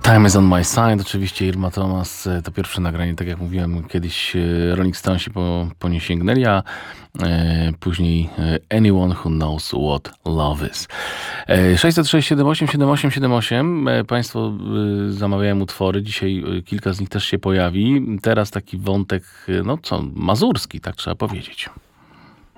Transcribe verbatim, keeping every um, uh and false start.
Time is on my side. Oczywiście Irma Thomas, to pierwsze nagranie, tak jak mówiłem, kiedyś Rolling Stonesi po, po nie sięgnęli, a e, później Anyone Who Knows What Love Is. E, sześćset sześć siedem osiem siedem osiem siedem osiem. E, Państwo e, zamawiają utwory. Dzisiaj e, kilka z nich też się pojawi. Teraz taki wątek, no co, mazurski, tak trzeba powiedzieć.